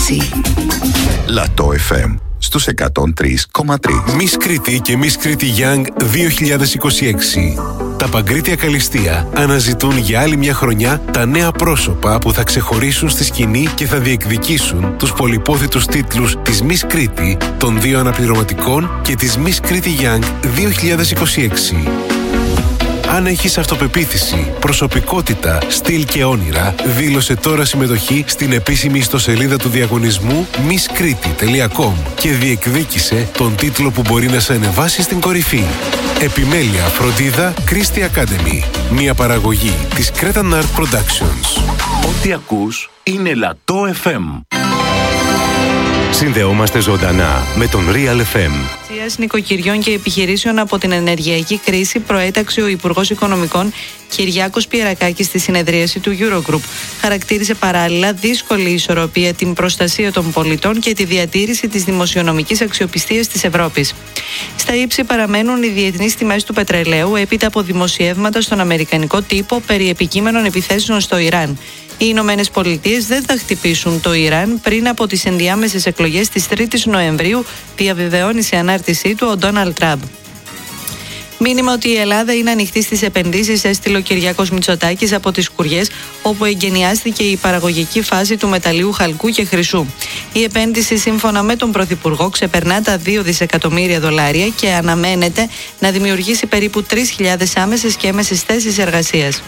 Λατό FM στους 103,3. Miss Κρήτη και Miss Κρήτη Young 2026. Τα Παγκρίτια Καλλιστεία αναζητούν για άλλη μια χρονιά τα νέα πρόσωπα που θα ξεχωρίσουν στη σκηνή και θα διεκδικήσουν τους πολυπόθητους τίτλους της Miss Κρήτη, των 2 αναπληρωματικών και της Miss Κρήτη Young 2026. Αν έχεις αυτοπεποίθηση, προσωπικότητα, στυλ και όνειρα, δήλωσε τώρα συμμετοχή στην επίσημη ιστοσελίδα του διαγωνισμού misskriti.com και διεκδίκησε τον τίτλο που μπορεί να σε ανεβάσει στην κορυφή. Επιμέλεια, φροντίδα, Christie Academy. Μια παραγωγή της Cretan Art Productions. Ό,τι ακούς είναι Λατό FM. Συνδεόμαστε ζωντανά με τον Real FM. Νοικοκυριών και επιχειρήσεων από την ενεργειακή κρίση προέταξε ο Υπουργός Οικονομικών Κυριάκος Πιερακάκης στη συνεδρίαση του Eurogroup. Χαρακτήρισε παράλληλα δύσκολη ισορροπία την προστασία των πολιτών και τη διατήρηση της δημοσιονομικής αξιοπιστίας της Ευρώπης. Στα ύψη παραμένουν οι διεθνείς τιμές του πετρελαίου έπειτα από δημοσιεύματα στον αμερικανικό τύπο περί επικείμενων επιθέσεων στο Ιράν. Οι Ηνωμένες Πολιτείες δεν θα χτυπήσουν το Ιράν πριν από τις ενδιάμεσες εκλογές της 3ης Νοεμβρίου, διαβεβαιώνει σε ανάρτησή του ο Ντόναλντ Τραμπ. Μήνυμα ότι η Ελλάδα είναι ανοιχτή στις επενδύσεις έστειλε ο Κυριάκος Μητσοτάκης από τις Σκουριές, όπου εγκαινιάστηκε η παραγωγική φάση του μεταλλίου χαλκού και χρυσού. Η επένδυση, σύμφωνα με τον Πρωθυπουργό, ξεπερνά τα 2 δισεκατομμύρια δολάρια και αναμένεται να δημιουργήσει περίπου 3.000 άμεσες και έμεσες θέσεις εργασίας.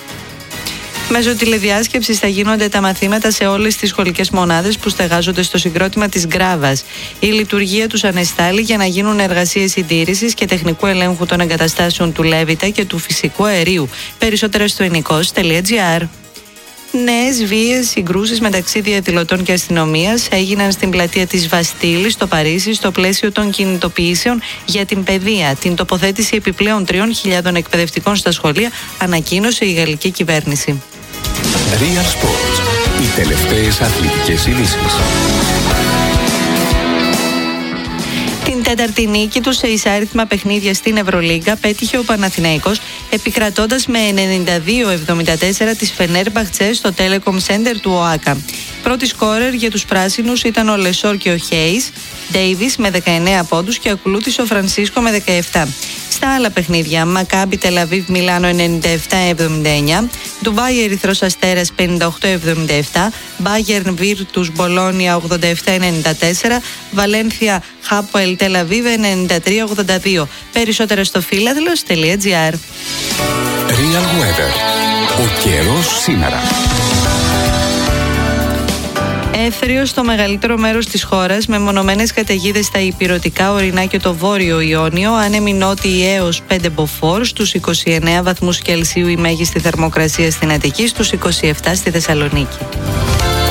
Μέσω τηλεδιάσκεψης θα γίνονται τα μαθήματα σε όλες τις σχολικές μονάδες που στεγάζονται στο συγκρότημα της Γκράβας. Η λειτουργία τους ανεστάλλει για να γίνουν εργασίες συντήρησης και τεχνικού ελέγχου των εγκαταστάσεων του Λέβητα και του φυσικού αερίου. Περισσότερα στο ενικός.gr. Νέες βίαιες συγκρούσεις μεταξύ διαδηλωτών και αστυνομίας έγιναν στην πλατεία της Βαστίλης στο Παρίσι στο πλαίσιο των κινητοποιήσεων για την παιδεία. Την τοποθέτηση επιπλέον 3.000 εκπαιδευτικών στα σχολεία ανακοίνωσε η γαλλική κυβέρνηση. Real Sports. Οι τελευταίες αθλητικές ειδήσεις. Την τέταρτη νίκη του σε εισάριθμα παιχνίδια στην Ευρωλίγκα πέτυχε ο Παναθηναϊκός επικρατώντας με 92-74 της Φενέρμπαχτσε στο Telecom Center του ΟΑΚΑ. Πρώτη σκόρερ για τους πράσινους ήταν ο Λεσόρ και ο Χέις, Ντέιβις με 19 πόντους και ακολούθησε ο Φρανσίσκο με 17. Στα άλλα παιχνίδια, Μακάμπι Τελαβίβ Μιλάνο 97-79, Ντουμπάι Ερυθρός Αστέρας 58-77, Μπάγερν Βίρτους Μπολόνια 87-94, Βαλένθια Χάποελ Τελαβίβ 93-82. Περισσότερα στο philathlon.gr. Real Weather. Ο καιρός σήμερα. Έθριο στο μεγαλύτερο μέρος της χώρας, με μονομένες καταιγίδες στα ηπειρωτικά, ορεινά και το βόρειο Ιόνιο, άνεμοι νότιοι έως 5 μποφόρ, στους 29 βαθμούς Κελσίου η μέγιστη θερμοκρασία στην Αττική, στους 27 στη Θεσσαλονίκη.